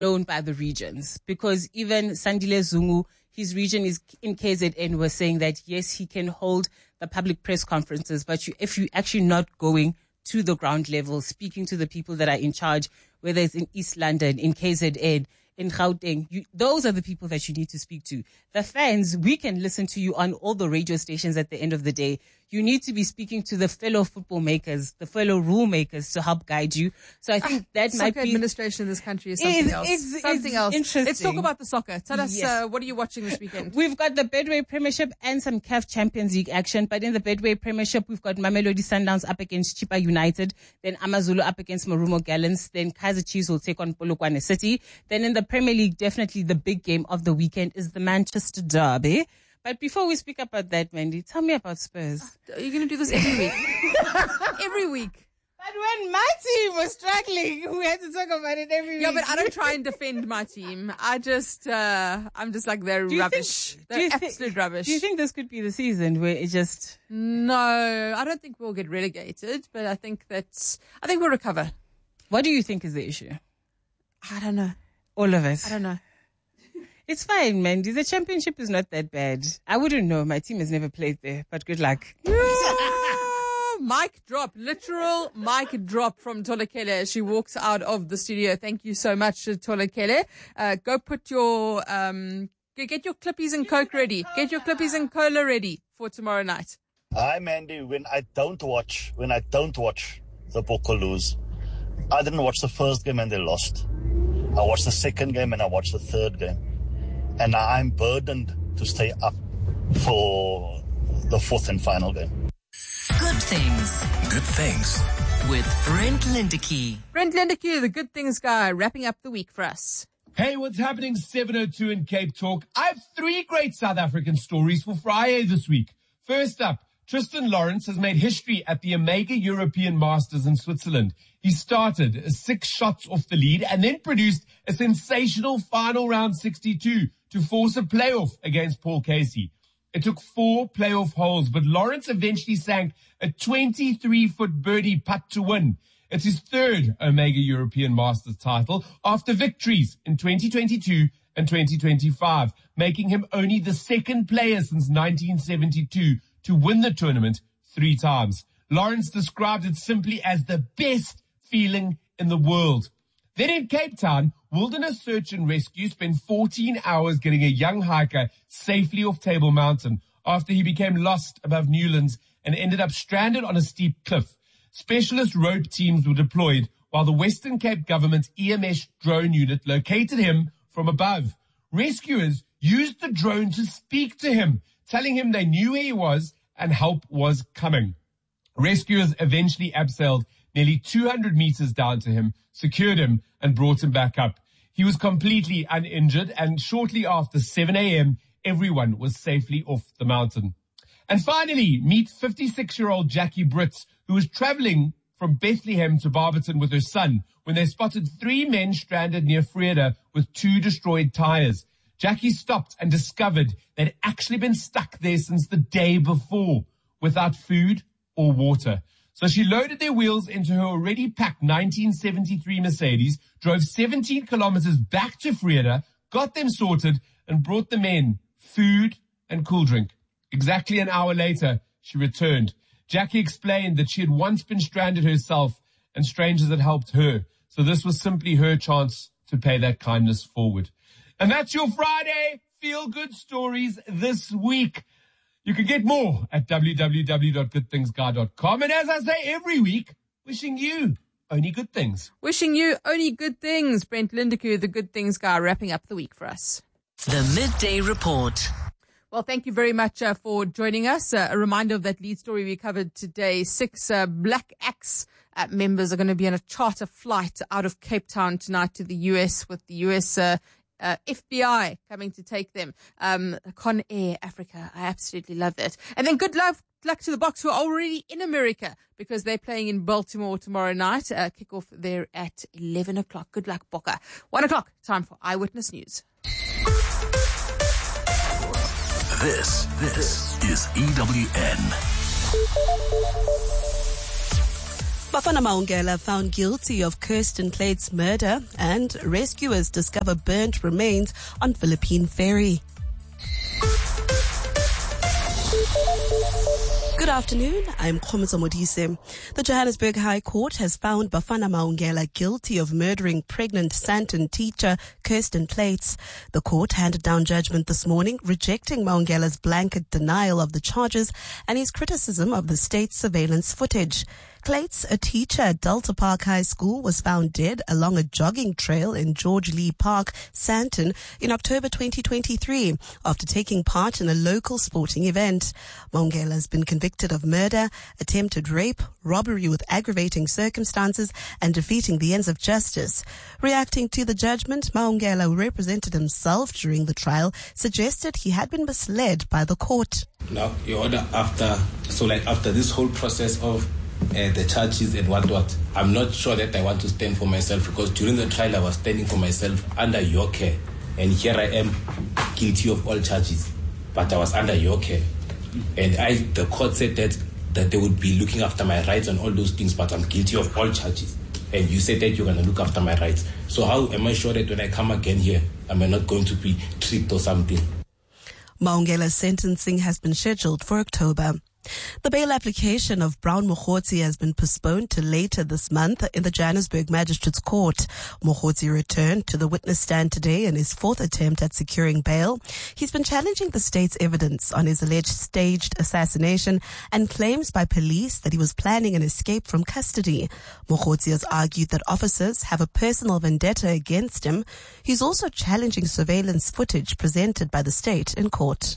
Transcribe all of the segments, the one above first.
known by the regions, because even Sandile Zungu, his region is in KZN, was saying that yes, he can hold the public press conferences, but if you actually not going to the ground level, speaking to the people that are in charge, whether it's in East London, in KZN, in Gauteng, those are the people that you need to speak to. The fans, we can listen to you on all the radio stations at the end of the day. You need to be speaking to the fellow football makers, the fellow rule makers to help guide you. So I think that might be... administration in this country is something else. Something else. Interesting. Let's talk about the soccer. Tell us, what are you watching this weekend? We've got the Bedway Premiership and some CAF Champions League action. But in the Bedway Premiership, we've got Mamelodi Sundowns up against Chipa United. Then Amazulu up against Marumo Gallants. Then Kaizer Chiefs will take on Polokwane City. Then in the Premier League, definitely the big game of the weekend is the Manchester Derby. But before we speak about that, Mandy, tell me about Spurs. Are you going to do this every week? Every week. But when my team was struggling, we had to talk about it every week. Yeah, but I don't try and defend my team. I'm just like, they're rubbish. They're absolute rubbish. Do you think this could be the season where it just... No, I don't think we'll get relegated, but I think we'll recover. What do you think is the issue? I don't know. All of us. I don't know. It's fine, Mandy. The championship is not that bad. I wouldn't know. My team has never played there, but good luck. Mic drop. Literal mic drop from Tolekele as she walks out of the studio. Thank you so much, Tolekele. Go put your, get your Clippies and Coke ready. Get your Clippies and Cola ready for tomorrow night. Hi, Mandy. When I don't watch the Boko lose, I didn't watch the first game and they lost. I watched the second game and I watched the third game. And I'm burdened to stay up for the fourth and final game. Good things. Good things. With Brent Lindecky. Brent Lindecky, the good things guy, wrapping up the week for us. Hey, what's happening? 7:02 in Cape Talk. I have 3 great South African stories for Friday this week. First up, Tristan Lawrence has made history at the Omega European Masters in Switzerland. He started 6 shots off the lead and then produced a sensational final round 62 to force a playoff against Paul Casey. It took 4 playoff holes, but Lawrence eventually sank a 23-foot birdie putt to win. It's his 3rd Omega European Masters title after victories in 2022 and 2025, making him only the 2nd player since 1972 to win the tournament 3 times. Lawrence described it simply as the best feeling in the world. Then in Cape Town, Wilderness Search and Rescue spent 14 hours getting a young hiker safely off Table Mountain after he became lost above Newlands and ended up stranded on a steep cliff. Specialist rope teams were deployed while the Western Cape government EMS drone unit located him from above. Rescuers used the drone to speak to him, telling him they knew where he was and help was coming. Rescuers eventually abseiled nearly 200 meters down to him, secured him, and brought him back up. He was completely uninjured, and shortly after 7 a.m., everyone was safely off the mountain. And finally, meet 56-year-old Jackie Brits, who was traveling from Bethlehem to Barberton with her son when they spotted 3 men stranded near Vrede with 2 destroyed tires. Jackie stopped and discovered they'd actually been stuck there since the day before, without food or water. So she loaded their wheels into her already packed 1973 Mercedes, drove 17 kilometers back to Vrede, got them sorted, and brought the men food and cool drink. Exactly an hour later, she returned. Jackie explained that she had once been stranded herself, and strangers had helped her. So this was simply her chance to pay that kindness forward. And that's your Friday feel-good stories this week. You can get more at www.goodthingsguy.com. And as I say every week, wishing you only good things. Wishing you only good things. Brent Lindecky, the good things guy, wrapping up the week for us. The Midday Report. Well, thank you very much for joining us. A reminder of that lead story we covered today. 6 Black Axe members are going to be on a charter flight out of Cape Town tonight to the US, with the US FBI coming to take them. Con Air Africa. I absolutely love that. And then good luck to the Boks, who are already in America because they're playing in Baltimore tomorrow night. Kick off there at 11 o'clock. Good luck, Bokke. 1 o'clock, time for Eyewitness News. This is EWN. Bafana Maungela found guilty of Kirsten Plate's murder, and rescuers discover burnt remains on Philippine ferry. Good afternoon, I'm Khomiso Modise. The Johannesburg High Court has found Bafana Maungela guilty of murdering pregnant Sandton teacher Kirsten Plates. The court handed down judgment this morning, rejecting Maungela's blanket denial of the charges and his criticism of the state's surveillance footage. Plates, a teacher at Delta Park High School, was found dead along a jogging trail in George Lee Park, Sandton, in October 2023 after taking part in a local sporting event. Maungela has been convicted of murder, attempted rape, robbery with aggravating circumstances, and defeating the ends of justice. Reacting to the judgment, Maungela, who represented himself during the trial, suggested he had been misled by the court. Now, your order, after this whole process of the charges and what, I'm not sure that I want to stand for myself, because during the trial I was standing for myself under your care, and here I am guilty of all charges, but I was under your care, and the court said that they would be looking after my rights and all those things, but I'm guilty of all charges, and you said that you're going to look after my rights. So how am I sure that when I come again here, am I not going to be tricked or something? Maungela's sentencing has been scheduled for October. The bail application of Brown Mokhotsi has been postponed to later this month in the Johannesburg Magistrates Court. Mokhotsi returned to the witness stand today in his fourth attempt at securing bail. He's been challenging the state's evidence on his alleged staged assassination and claims by police that he was planning an escape from custody. Mokhotsi has argued that officers have a personal vendetta against him. He's also challenging surveillance footage presented by the state in court.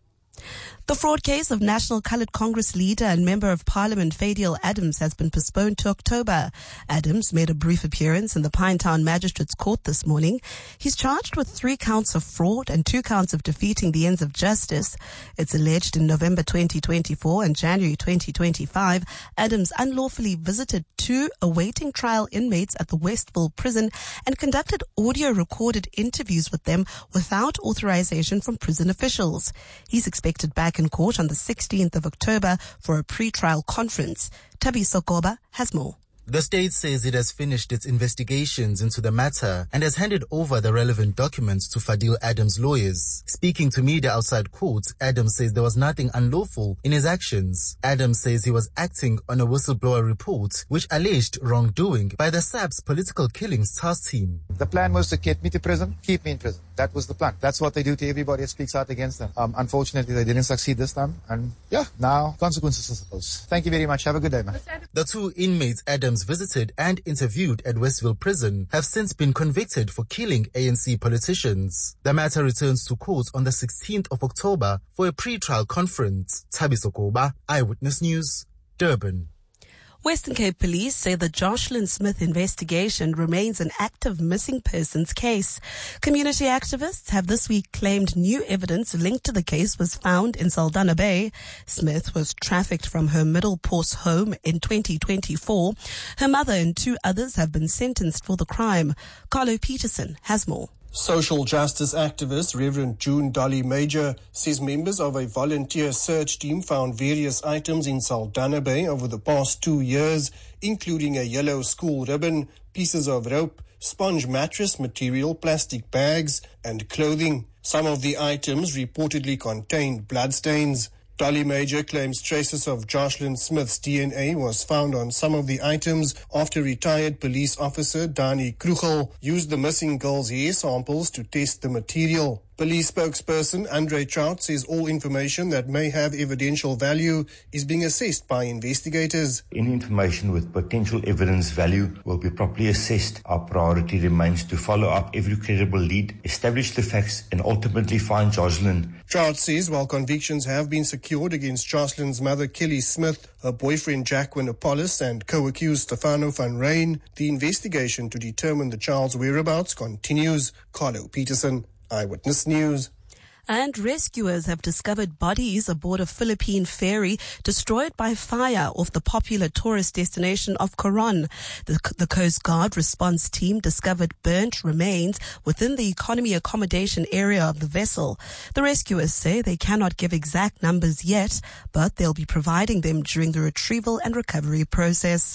The fraud case of National Coloured Congress leader and Member of Parliament Fadiel Adams has been postponed to October. Adams made a brief appearance in the Pinetown Magistrates Court this morning. He's charged with 3 counts of fraud and 2 counts of defeating the ends of justice. It's alleged in November 2024 and January 2025, Adams unlawfully visited 2 awaiting trial inmates at the Westville prison and conducted audio-recorded interviews with them without authorization from prison officials. He's expected back in court on the 16th of October for a pre-trial conference. Thabiso Goba has more. The state says it has finished its investigations into the matter and has handed over the relevant documents to Fadiel Adams' lawyers. Speaking to media outside court, Adams says there was nothing unlawful in his actions. Adams says he was acting on a whistleblower report which alleged wrongdoing by the SAP's political killings task team. The plan was to get me to prison, keep me in prison. That was the plan. That's what they do to everybody that speaks out against them. Unfortunately, they didn't succeed this time. And now consequences, I suppose. Thank you very much. Have a good day, man. The 2 inmates Adams visited and interviewed at Westville Prison have since been convicted for killing ANC politicians. The matter returns to court on the 16th of October for a pre-trial conference. Thabiso Goba, Eyewitness News, Durban. Western Cape Police say the Jocelyn Smith investigation remains an active missing persons case. Community activists have this week claimed new evidence linked to the case was found in Saldanha Bay. Smith was trafficked from her Middelport home in 2024. Her mother and 2 others have been sentenced for the crime. Carlo Peterson has more. Social justice activist Reverend June Dolly Major says members of a volunteer search team found various items in Saldanha Bay over the past 2 years, including a yellow school ribbon, pieces of rope, sponge mattress material, plastic bags, and clothing. Some of the items reportedly contained bloodstains. Dolly Major claims traces of Jocelyn Smith's DNA was found on some of the items after retired police officer Dani Krugel used the missing girl's hair samples to test the material. Police spokesperson Andre Trout says all information that may have evidential value is being assessed by investigators. Any information with potential evidence value will be properly assessed. Our priority remains to follow up every credible lead, establish the facts, and ultimately find Jocelyn. Trout says while convictions have been secured against Jocelyn's mother Kelly Smith, her boyfriend Jacqueline Apollos, and co-accused Stefano van Rijn, the investigation to determine the child's whereabouts continues. Carlo Peterson, Eyewitness News. And rescuers have discovered bodies aboard a Philippine ferry destroyed by fire off the popular tourist destination of Coron. The Coast Guard response team discovered burnt remains within the economy accommodation area of the vessel. The rescuers say they cannot give exact numbers yet, but they'll be providing them during the retrieval and recovery process.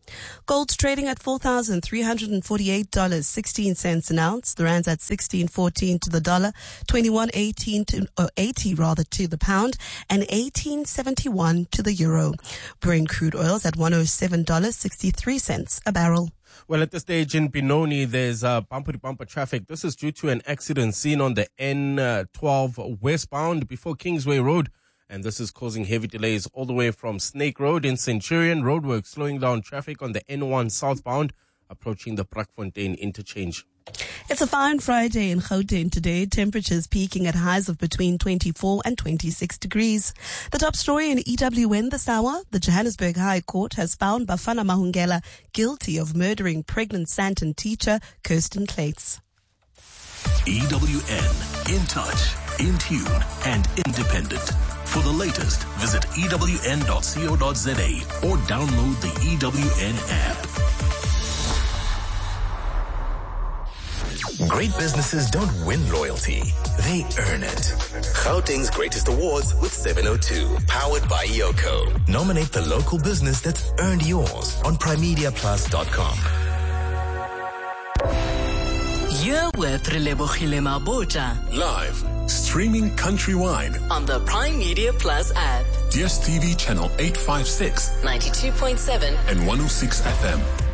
Gold trading at $4,348.16 an ounce. The rand's at 16.14 to the dollar, 21.18 to 80 rather to the pound, and 18.71 to the euro. Brent crude oil's at $107.63 a barrel. Well, at this stage in Benoni, there's bumper-to-bumper traffic. This is due to an accident seen on the N12 westbound before Kingsway Road. And this is causing heavy delays all the way from Snake Road in Centurion. Roadwork slowing down traffic on the N1 southbound, approaching the Brakfontein interchange. It's a fine Friday in Gauteng today. Temperatures peaking at highs of between 24 and 26 degrees. The top story in EWN this hour, the Johannesburg High Court has found Bafana Mahungela guilty of murdering pregnant Sandton teacher Kirsten Clates. EWN, in touch, in tune, and independent. For the latest, visit ewn.co.za or download the EWN app. Great businesses don't win loyalty, they earn it. Gauteng's Greatest Awards with 702, powered by Yoko. Nominate the local business that's earned yours on primediaplus.com. You're with Relebogile Mabota. Live, streaming countrywide on the Prime Media Plus app. DSTV channel 856, 92.7 and 106 FM.